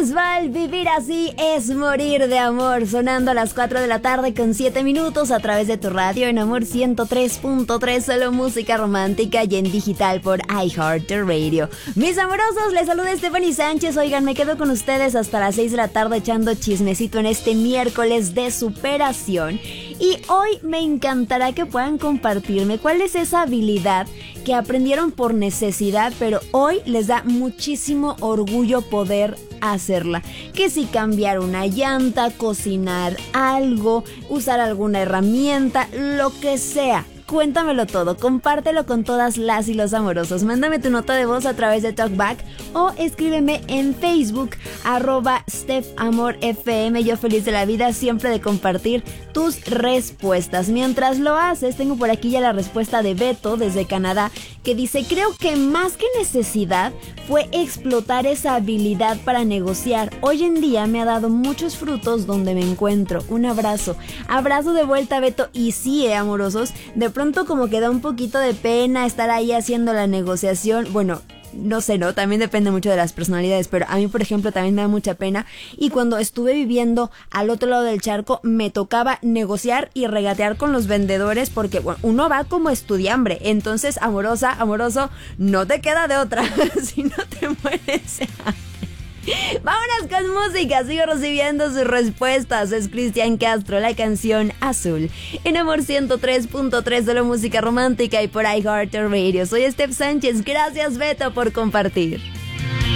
Bisbal, vivir así es morir de amor. Sonando a las 4 de la tarde con 7 minutos a través de tu radio en Amor 103.3, solo música romántica y en digital por iHeartRadio. Mis amorosos, les saluda Stephanie Sánchez. Oigan, me quedo con ustedes hasta las 6 de la tarde echando chismecito en este miércoles de superación. Y hoy me encantará que puedan compartirme cuál es esa habilidad que aprendieron por necesidad, pero hoy les da muchísimo orgullo poder hacerla. Que si cambiar una llanta, cocinar algo, usar alguna herramienta, lo que sea. Cuéntamelo todo, compártelo con todas las y los amorosos. Mándame tu nota de voz a través de TalkBack o escríbeme en Facebook, @StephAmorFM. Yo feliz de la vida siempre de compartir tus respuestas. Mientras lo haces, tengo por aquí ya la respuesta de Beto desde Canadá, que dice: creo que más que necesidad fue explotar esa habilidad para negociar. Hoy en día me ha dado muchos frutos donde me encuentro. Un abrazo. Abrazo de vuelta, Beto. Y sí, amorosos, de pronto como que da un poquito de pena estar ahí haciendo la negociación. Bueno, no sé, ¿no? También depende mucho de las personalidades, pero a mí, por ejemplo, también me da mucha pena. Y cuando estuve viviendo al otro lado del charco, me tocaba negociar y regatear con los vendedores porque, bueno, uno va como estudiambre. Entonces, amorosa, amoroso, no te queda de otra. Si no te mueres de hambre. Vámonos con música, sigo recibiendo sus respuestas. Es Cristian Castro, la canción Azul en Amor 103.3, solo música romántica y por iHeartRadio. Soy Steph Sánchez, gracias Beto por compartir.